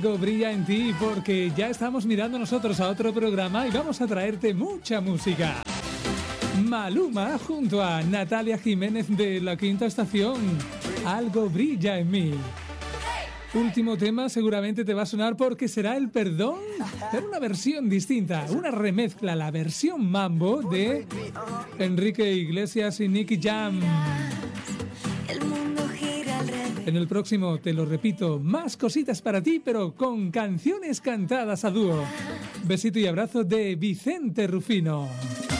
Algo brilla en ti, porque ya estamos mirando nosotros a otro programa y vamos a traerte mucha música. Maluma junto a Natalia Jiménez de La Quinta Estación. Algo brilla en mí. Último tema seguramente te va a sonar porque será El Perdón, pero una versión distinta, una remezcla, la versión mambo de Enrique Iglesias y Nicky Jam. En el próximo, te lo repito, más cositas para ti, pero con canciones cantadas a dúo. Besito y abrazo de Vicente Rufino.